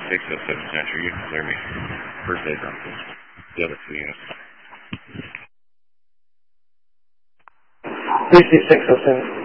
6607 Central, you can clear me. First aid room, please. The other two units. 3607.